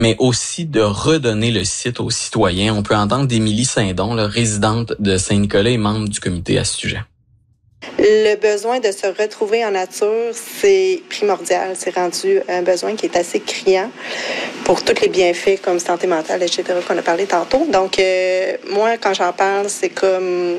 mais aussi de redonner le site aux citoyens. On peut entendre d'Émilie Saint-Don, résidente de Saint-Nicolas et membre du comité à ce sujet. Le besoin de se retrouver en nature, c'est primordial. C'est rendu un besoin qui est assez criant pour tous les bienfaits comme santé mentale, etc., qu'on a parlé tantôt. Donc, moi, quand j'en parle, c'est comme,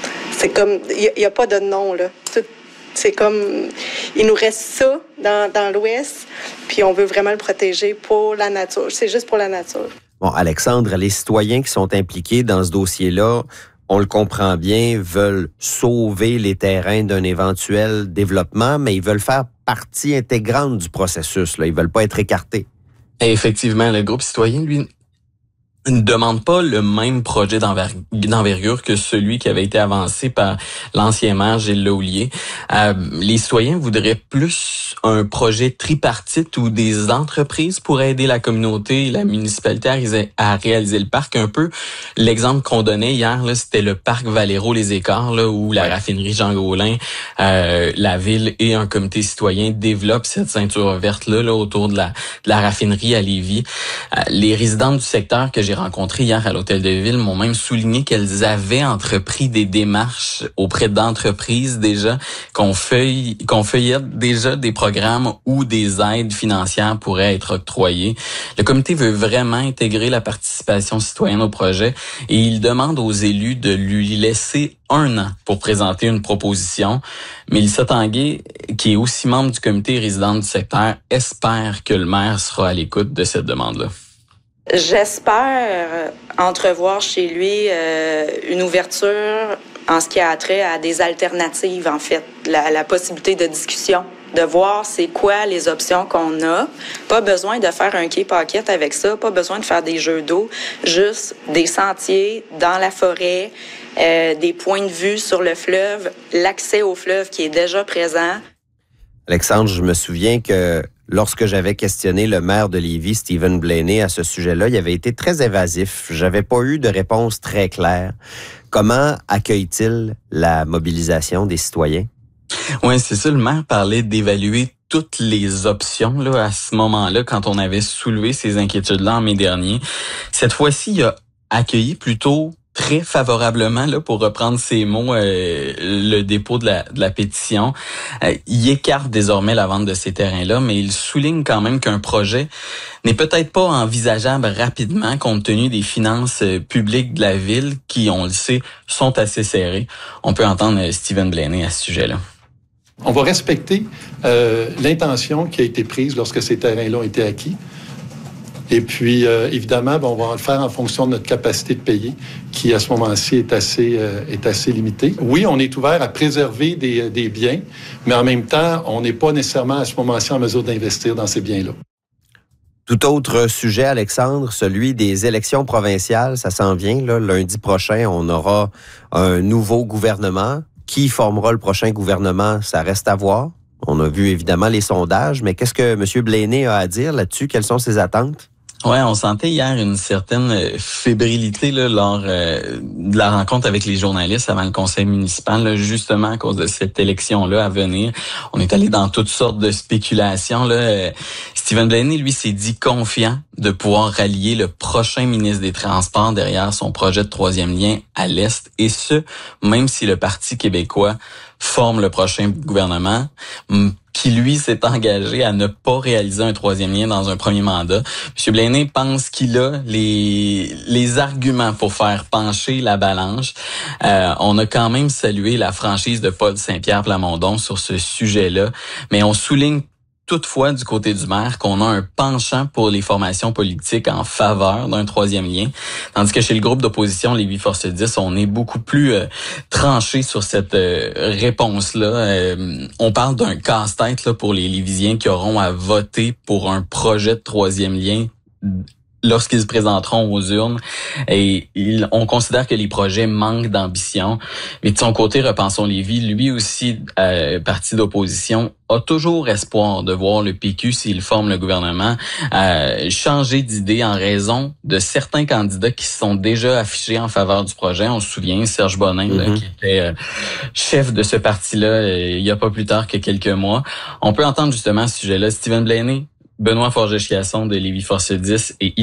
il n'y a pas de nom, là. C'est comme, il nous reste ça dans l'Ouest, puis on veut vraiment le protéger pour la nature. C'est juste pour la nature. Bon, Alexandre, les citoyens qui sont impliqués dans ce dossier-là, on le comprend bien, veulent sauver les terrains d'un éventuel développement, mais ils veulent faire partie intégrante du processus. Là. Ils veulent pas être écartés. Et effectivement, le groupe citoyen, lui, ne demande pas le même projet d'envergure que celui qui avait été avancé par l'ancien maire Gilles Laulier. Les citoyens voudraient plus un projet tripartite où des entreprises pourraient aider la communauté et la municipalité à réaliser le parc. Un peu l'exemple qu'on donnait hier, là, c'était le parc Valero-les Écarts, là, où la raffinerie Jean-Gaulin, la ville et un comité citoyen développent cette ceinture verte-là là, autour de la raffinerie à Lévis. Les résidents du secteur que j'ai rencontrés hier à l'hôtel de ville m'ont même souligné qu'elles avaient entrepris des démarches auprès d'entreprises déjà qu'on feuillette déjà des programmes où des aides financières pourraient être octroyées. Le comité veut vraiment intégrer la participation citoyenne au projet et il demande aux élus de lui laisser 1 an pour présenter une proposition. Mélissa Tanguay, qui est aussi membre du comité résident du secteur, espère que le maire sera à l'écoute de cette demande-là. J'espère entrevoir chez lui une ouverture en ce qui a trait à des alternatives, en fait, la possibilité de discussion, de voir c'est quoi les options qu'on a. Pas besoin de faire un quai paquette avec ça, pas besoin de faire des jeux d'eau, juste des sentiers dans la forêt, des points de vue sur le fleuve, l'accès au fleuve qui est déjà présent. Alexandre, je me souviens que lorsque j'avais questionné le maire de Lévis, Stephen Blaney, à ce sujet-là, il avait été très évasif. J'avais pas eu de réponse très claire. Comment accueille-t-il la mobilisation des citoyens? Oui, c'est ça. Le maire parlait d'évaluer toutes les options là à ce moment-là, quand on avait soulevé ces inquiétudes-là en mai dernier. Cette fois-ci, il a accueilli plutôt très favorablement, là, pour reprendre ses mots, le dépôt de la pétition. Il écarte désormais la vente de ces terrains-là, mais il souligne quand même qu'un projet n'est peut-être pas envisageable rapidement compte tenu des finances publiques de la ville qui, on le sait, sont assez serrées. On peut entendre Stephen Blaney à ce sujet-là. On va respecter l'intention qui a été prise lorsque ces terrains-là ont été acquis. Et puis, évidemment, on va le faire en fonction de notre capacité de payer, qui, à ce moment-ci, est assez limitée. Oui, on est ouvert à préserver des biens, mais en même temps, on n'est pas nécessairement, à ce moment-ci, en mesure d'investir dans ces biens-là. Tout autre sujet, Alexandre, celui des élections provinciales, ça s'en vient. Là, lundi prochain, on aura un nouveau gouvernement. Qui formera le prochain gouvernement, ça reste à voir. On a vu évidemment les sondages, mais qu'est-ce que M. Blaney a à dire là-dessus? Quelles sont ses attentes? Ouais, on sentait hier une certaine fébrilité là, lors de la rencontre avec les journalistes avant le conseil municipal, là, justement à cause de cette élection-là à venir. On est allé dans toutes sortes de spéculations. Là. Stephen Blaney, lui, s'est dit confiant de pouvoir rallier le prochain ministre des Transports derrière son projet de 3e lien à l'Est, et ce, même si le Parti québécois forme le prochain gouvernement, qui, lui, s'est engagé à ne pas réaliser un 3e lien dans un premier mandat. M. Blaney pense qu'il a les arguments pour faire pencher la balance. On a quand même salué la franchise de Paul Saint-Pierre Plamondon sur ce sujet-là, mais on souligne toutefois du côté du maire qu'on a un penchant pour les formations politiques en faveur d'un 3e lien, tandis que chez le groupe d'opposition Lévis Force 10, on est beaucoup plus tranché sur cette réponse-là. On parle d'un casse-tête là, pour les Lévisiens qui auront à voter pour un projet de 3e lien lorsqu'ils se présenteront aux urnes, et on considère que les projets manquent d'ambition. Mais de son côté, Repensons Lévis, lui aussi, parti d'opposition, a toujours espoir de voir le PQ, s'il forme le gouvernement, changer d'idée en raison de certains candidats qui sont déjà affichés en faveur du projet. On se souvient, Serge Bonin, là, qui était chef de ce parti-là il y a pas plus tard que quelques mois. On peut entendre justement à ce sujet-là Stephen Blaney Benoît Forget-Chiasson de Lévis Force 10 et